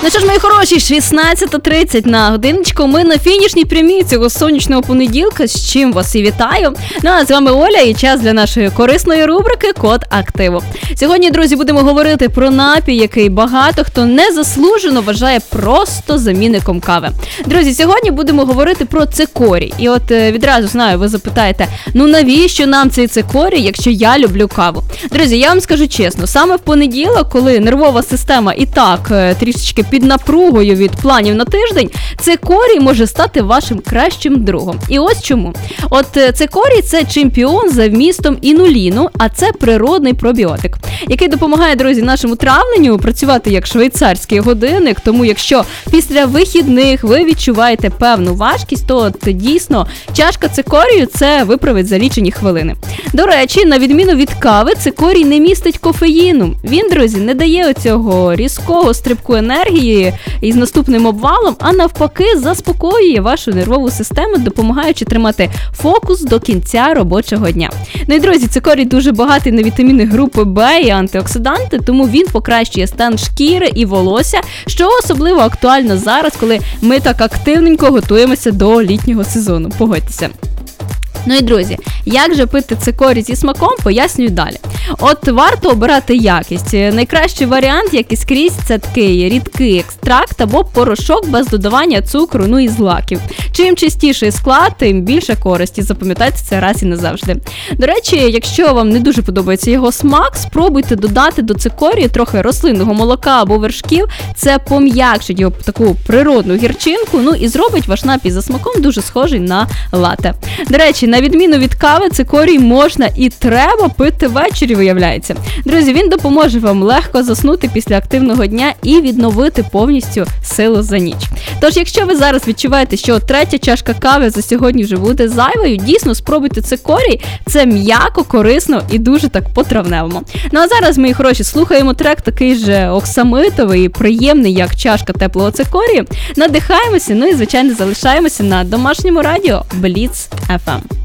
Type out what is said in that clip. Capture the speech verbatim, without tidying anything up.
Ну що ж, мої хороші, шістнадцята тридцять на годиночку. Ми на фінішній прямій цього сонячного понеділка, з чим вас і вітаю. Ну а з вами Оля і час для нашої корисної рубрики «Код активу». Сьогодні, друзі, будемо говорити про напій, який багато хто незаслужено вважає просто замінником кави. Друзі, сьогодні будемо говорити про цикорій. І от відразу знаю, ви запитаєте, ну навіщо нам цей цикорій, якщо я люблю каву? Друзі, я вам скажу чесно, саме в понеділок, коли нервова система і так трішечки під напругою від планів на тиждень, цикорій може стати вашим кращим другом. І ось чому. От цикорій – це чемпіон за вмістом інуліну, а це природний пробіотик, який допомагає, друзі, нашому травленню працювати як швейцарський годинник. Тому якщо після вихідних ви відчуваєте певну важкість, то от, дійсно чашка цикорію – це виправить за лічені хвилини. До речі, на відміну від кави, цикорій не містить кофеїну. Він, друзі, не дає оцього різкого стрибку енергії із наступним обвалом, а навпаки заспокоює вашу нервову систему, допомагаючи тримати фокус до кінця робочого дня. Ну і, друзі, цикорій дуже багатий на вітаміни групи Б і антиоксиданти, тому він покращує стан шкіри і волосся, що особливо актуально зараз, коли ми так активненько готуємося до літнього сезону. Погодьтеся. Ну і, друзі, як же пити цикорій зі смаком, пояснюю далі. От варто обирати якість. Найкращий варіант, як і скрізь, це такий рідкий екстракт або порошок без додавання цукру, ну і злаків. Чим чистіший склад, тим більше користі. Запам'ятайте це раз і назавжди. До речі, якщо вам не дуже подобається його смак, спробуйте додати до цикорію трохи рослинного молока або вершків. Це пом'якшить його таку природну гірчинку, ну і зробить ваш напій за смаком дуже схожий на лате. До речі, на відміну від кави, цикорій можна і треба пити ввечері, виявляється. Друзі, він допоможе вам легко заснути після активного дня і відновити повністю силу за ніч. Тож, якщо ви зараз відчуваєте, що третя чашка кави за сьогодні вже буде зайвою, дійсно спробуйте цикорій. Це м'яко, корисно і дуже так по-травневому. Ну а зараз, мої хороші, слухаємо трек такий же оксамитовий, приємний, як чашка теплого цикорію. Надихаємося, ну і, звичайно, залишаємося на домашньому радіо Бліц еф ем.